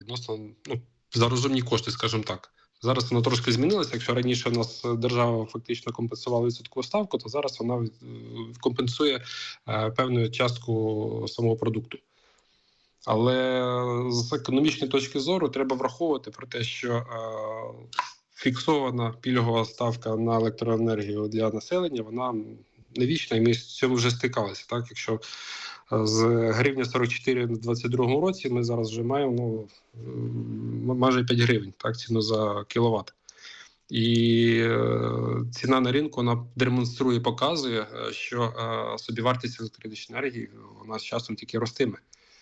відносно за розумні кошти, скажімо так. Зараз воно трошки змінилося. Якщо раніше у нас держава фактично компенсувала відсоткову ставку, то зараз вона компенсує певну частку самого продукту. Але з економічної точки зору треба враховувати про те, що фіксована пільгова ставка на електроенергію для населення, вона не вічна, і ми з цим вже стикалися. Так? Якщо з гривня 44 на 22 році ми зараз вже маємо майже 5 гривень, так, ціну за кіловат. І ціна на ринку, вона демонструє, показує, що собівартість електричної енергії вона з часом тільки ростиме.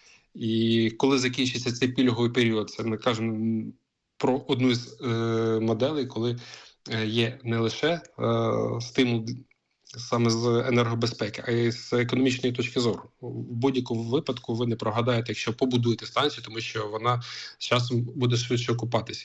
І коли закінчиться цей пільговий період, це ми кажемо про одну з моделей, коли є не лише стимул саме з енергобезпеки, а й з економічної точки зору. В будь-якому випадку ви не прогадаєте, якщо побудуєте станцію, тому що вона з часом буде швидше окупатися.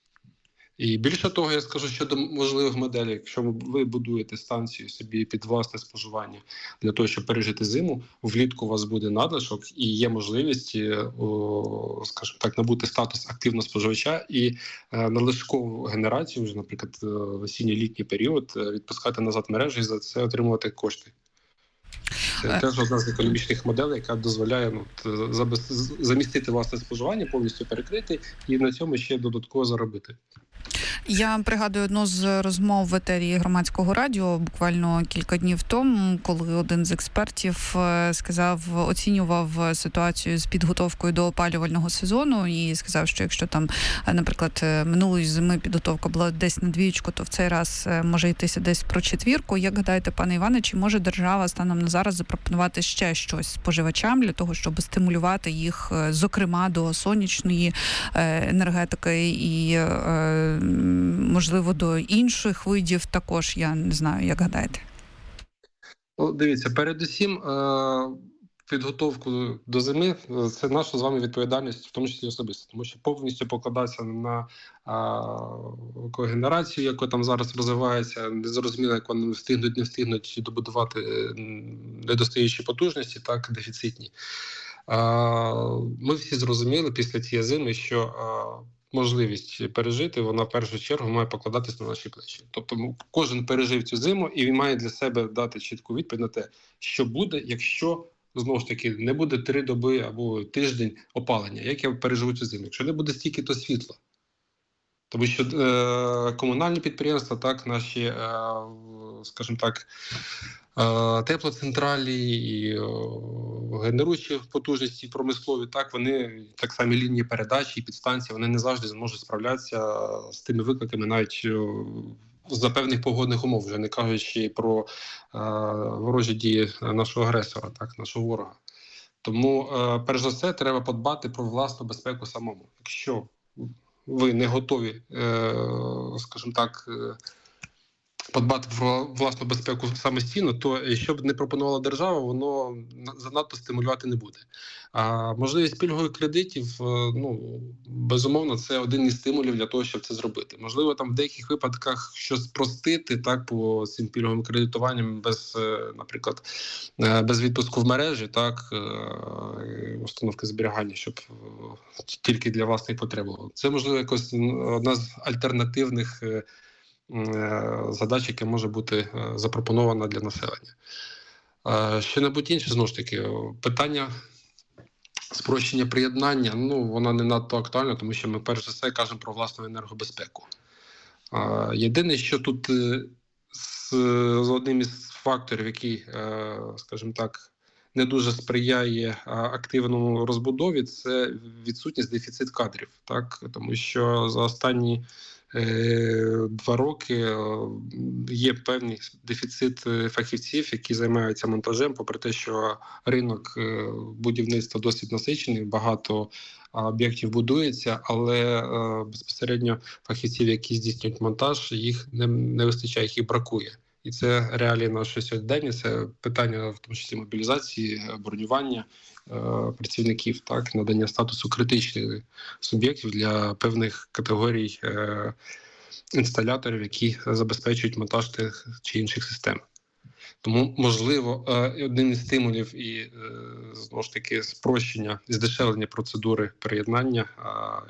І більше того, я скажу щодо можливих моделей. Якщо ви будуєте станцію собі під власне споживання для того, щоб пережити зиму, влітку у вас буде надлишок і є можливість, скажімо так, набути статус активного споживача і надлишкову генерацію, вже, наприклад, в осінньо-літній період, відпускати назад мережі і за це отримувати кошти. Це теж одна з економічних моделей, яка дозволяє замістити власне споживання, повністю перекрити і на цьому ще додатково заробити. Я пригадую одну з розмов в етері Громадського радіо буквально кілька днів тому, коли один з експертів оцінював ситуацію з підготовкою до опалювального сезону і сказав, що якщо там, наприклад, минулої зими підготовка була десь на 2, то в цей раз може йтися десь про 4. Як гадаєте, пане Іване, чи може держава станом на зараз запропонувати ще щось споживачам для того, щоб стимулювати їх, зокрема, до сонячної енергетики і можливо, до інших видів також, я не знаю, як гадаєте? Дивіться, передусім, підготовку до зими – це наша з вами відповідальність, в тому числі особисто, тому що повністю покладатися на когенерацію, яка там зараз розвивається, незрозуміло, як вони не встигнуть добудувати недостаючі потужності, так, дефіцитні. Ми всі зрозуміли після цієї зими, що можливість пережити, вона в першу чергу має покладатись на наші плечі. Тобто кожен пережив цю зиму і він має для себе дати чітку відповідь на те, що буде, якщо, знову ж таки, не буде 3 доби або тиждень опалення. Як я переживу цю зиму? Якщо не буде стільки-то світла. Тому що комунальні підприємства, так, наші, скажімо так, теплоцентралі і генеруючі потужності промислові, так, вони, так само лінії передачі і підстанції, вони не завжди зможуть справлятися з тими викликами навіть за певних погодних умов, вже не кажучи про ворожі дії нашого агресора, так, нашого ворога. Тому, перш за все, треба подбати про власну безпеку самому. Якщо ви не готові, скажімо так, подбати про власну безпеку самостійно, то що б не пропонувала держава, воно занадто стимулювати не буде. А можливість пільгових кредитів, безумовно, це один із стимулів для того, щоб це зробити. Можливо, там в деяких випадках щось спростити, так, по цим пільговим кредитуванням без, наприклад, без відпуску в мережі, так, установки зберігання, щоб тільки для власних потреб. Це, можливо, якось одна з альтернативних задач, яка може бути запропонована для населення. Що-небудь інше, знову ж таки, питання спрощення приєднання, вона не надто актуальна, тому що ми перш за все кажемо про власну енергобезпеку. Єдине, що тут з одним із факторів, який, скажімо так, не дуже сприяє активному розбудові, це відсутність дефіцит кадрів, так? Тому що за останні 2 роки є певний дефіцит фахівців, які займаються монтажем, попри те, що ринок будівництва досить насичений, багато об'єктів будується, але безпосередньо фахівців, які здійснюють монтаж, їх не вистачає, їх бракує. І це реалії нашої сьогодення, це питання, в тому числі мобілізації, бронювання працівників, так, надання статусу критичних суб'єктів для певних категорій інсталяторів, які забезпечують монтаж тих чи інших систем. Тому, можливо, один із стимулів і, знову ж таки, спрощення, здешевлення процедури приєднання